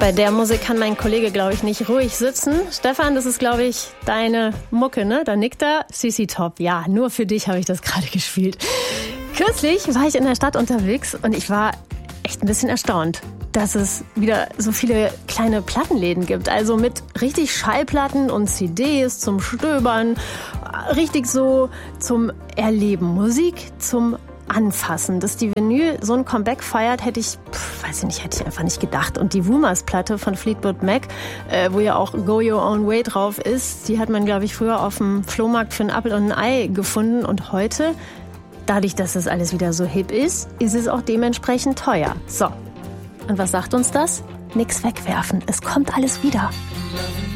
Bei der Musik kann mein Kollege, glaube ich, nicht ruhig sitzen. Stefan, das ist, glaube ich, deine Mucke, ne? Da nickt er. CC Top. Ja, nur für dich habe ich das gerade gespielt. Kürzlich war ich in der Stadt unterwegs und ich war echt ein bisschen erstaunt, dass es wieder so viele kleine Plattenläden gibt. Also mit richtig Schallplatten und CDs zum Stöbern. Richtig so zum Erleben. Musik zum Anfassen. Dass die Vinyl so ein Comeback feiert, hätte ich einfach nicht gedacht. Und die Woomers-Platte von Fleetwood Mac, wo ja auch Go Your Own Way drauf ist, die hat man, glaube ich, früher auf dem Flohmarkt für einen Apfel und ein Ei gefunden. Und heute, dadurch, dass das alles wieder so hip ist es auch dementsprechend teuer. So. Und was sagt uns das? Nix wegwerfen. Es kommt alles wieder.